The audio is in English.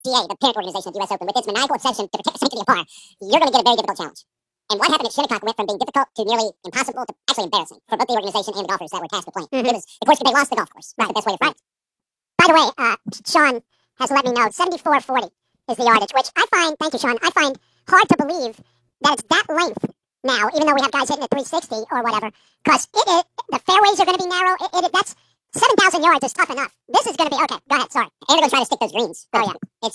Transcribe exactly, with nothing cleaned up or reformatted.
P A, the parent organization of the U S Open, with its maniacal obsession to protect the sanctity of par, you're going to get a very difficult challenge. And what happened at Shinnecock went from being difficult to nearly impossible to actually embarrassing for both the organization and the golfers that were tasked with playing. Mm-hmm. It was, of course, they lost the golf course. That's right. The best way to frame it. By the way, uh, Sean has let me know seventy-four forty is the yardage, which I find, thank you, Sean, I find hard to believe that it's that length now, even though we have guys hitting at three sixty or whatever, because it, it, the fairways are going to be narrow. It, it, that's seven thousand yards is tough enough. This is going to be, okay, go ahead, sorry. And they're going to try to stick those greens. Oh, yeah. It's